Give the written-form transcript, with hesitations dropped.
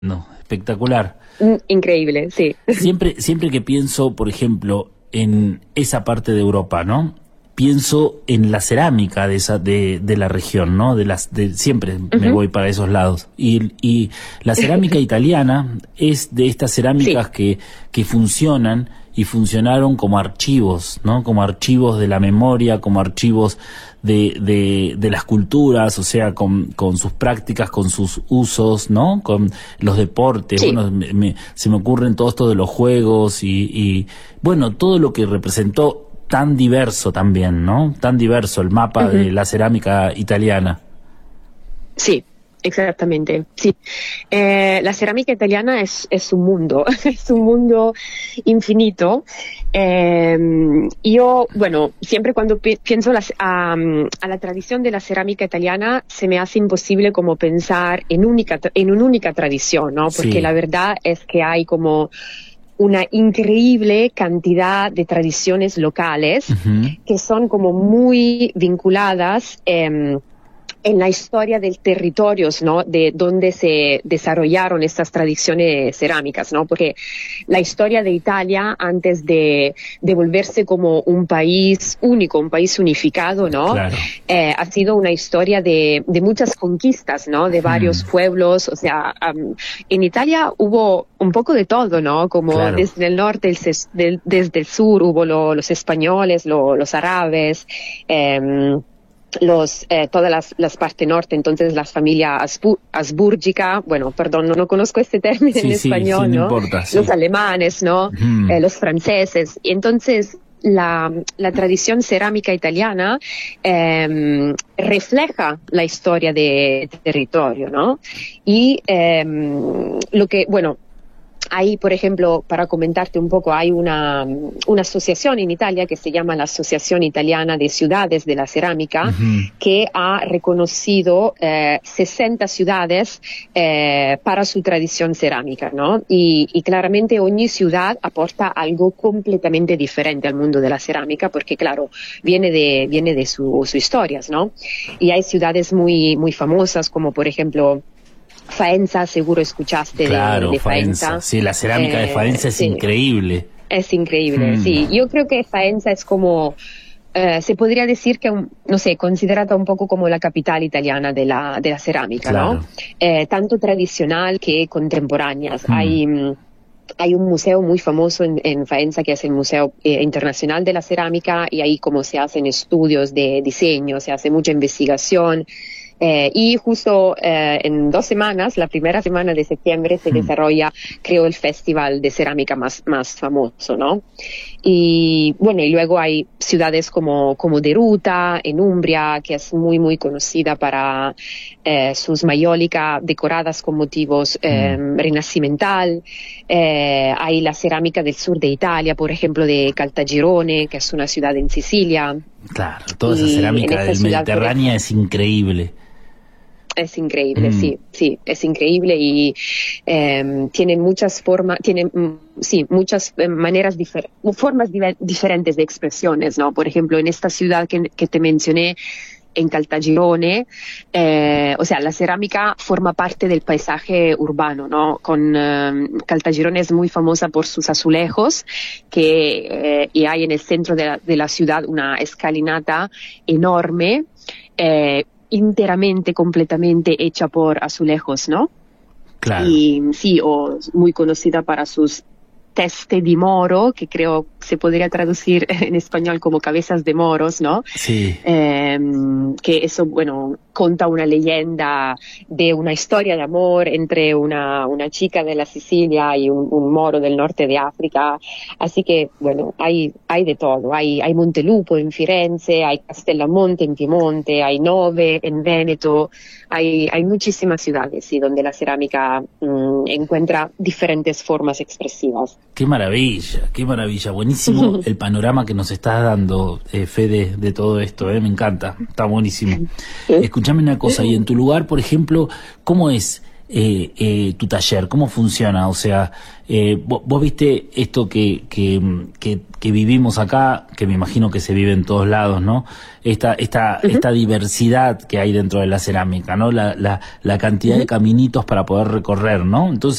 No, espectacular. Increíble, sí. Siempre que pienso, por ejemplo, en esa parte de Europa, ¿no? Pienso en la cerámica de la región, ¿no? Siempre me voy para esos lados. Y la cerámica italiana es de estas cerámicas Sí. que funcionan y funcionaron como archivos, ¿no? Como archivos de la memoria, como archivos de las culturas, o sea, con sus prácticas, con sus usos, ¿no? Con los deportes, Sí. bueno, se me ocurren todo esto de los juegos y bueno, todo lo que representó tan diverso también, ¿no? Tan diverso el mapa de Ujú. la cerámica italiana. Sí, exactamente. Sí. La cerámica italiana es un mundo, es un mundo infinito. Yo, bueno, siempre cuando pienso a la tradición de la cerámica italiana, se me hace imposible como pensar en una única tradición, ¿no? Porque Sí. la verdad es que hay como una increíble cantidad de tradiciones locales Ujú. que son como muy vinculadas en la historia del territorio, ¿no? De donde se desarrollaron estas tradiciones cerámicas, ¿no? Porque la historia de Italia, antes de volverse como un país único, un país unificado, ¿no? Claro. Ha sido una historia de muchas conquistas, ¿no? De varios Mm, pueblos, o sea, en Italia hubo un poco de todo, ¿no? Como claro. desde el norte, desde el sur hubo los españoles, los árabes, todas las partes norte, entonces la familia asbúrgica, bueno, perdón, no conozco este término en Sí, sí, sí, español, no ¿no? importa, Los sí. alemanes, ¿no? Ujú. Los franceses. Y entonces la tradición cerámica italiana refleja la historia de territorio, ¿no? Y lo que, bueno, hay, por ejemplo, para comentarte un poco, hay una asociación en Italia que se llama la Asociación Italiana de Ciudades de la Cerámica, Ujú. que ha reconocido 60 ciudades para su tradición cerámica, ¿no? Y claramente ogni ciudad aporta algo completamente diferente al mundo de la cerámica, porque claro, viene de sus historias, ¿no? Y hay ciudades muy, muy famosas, como por ejemplo Faenza, seguro escuchaste Claro, de Faenza. Faenza. Sí, la cerámica de Faenza es Sí, increíble. es increíble, Mm, sí. Yo creo que Faenza es como, se podría decir que, no sé, considerada un poco como la capital italiana de la cerámica, ¿no? claro. Tanto tradicional que contemporáneas. Mm, Hay un museo muy famoso en Faenza que es el Museo Internacional de la Cerámica y ahí como se hacen estudios de diseño, se hace mucha investigación. Y justo en 2 semanas, la primera semana de septiembre, se mm. desarrolla, creo, el festival de cerámica más famoso, ¿no? Y bueno, y luego hay ciudades como Deruta, en Umbria, que es muy, muy conocida para sus mayólicas decoradas con motivos Mm. renacimental. Hay la cerámica del sur de Italia, por ejemplo, de Caltagirone, que es una ciudad en Sicilia. Claro, toda esa Y en cerámica esta del ciudad, Mediterráneo es increíble. es increíble, Mm, sí, sí, es increíble y tienen muchas formas, sí, muchas maneras, formas diferentes de expresiones, ¿no? Por ejemplo, en esta ciudad que te mencioné, en Caltagirone, o sea, la cerámica forma parte del paisaje urbano, ¿no? Caltagirone es muy famosa por sus azulejos, y hay en el centro de la ciudad una escalinata enorme, enteramente, completamente hecha por azulejos, ¿no? claro. Y sí, o muy conocida para sus teste di moro, que creo se podría traducir en español como cabezas de moros, ¿no? Sí. Que eso, bueno, conta una leyenda de una historia de amor entre una chica de la Sicilia y un moro del norte de África. Así que, bueno, hay de todo. Hay Montelupo en Firenze, hay Castellamonte en Piemonte, hay Nove en Veneto. Hay muchísimas ciudades, sí, donde la cerámica encuentra diferentes formas expresivas. Qué maravilla, qué maravilla. Buenísimo el panorama que nos estás dando, Fede, de todo esto, me encanta, está buenísimo. Escúchame una cosa, y en tu lugar, por ejemplo, ¿cómo es tu taller? ¿Cómo funciona? O sea, vos viste esto que vivimos acá, que me imagino que se vive en todos lados, ¿no? Esta diversidad que hay dentro de la cerámica, ¿no? La cantidad de caminitos para poder recorrer, ¿no? Entonces,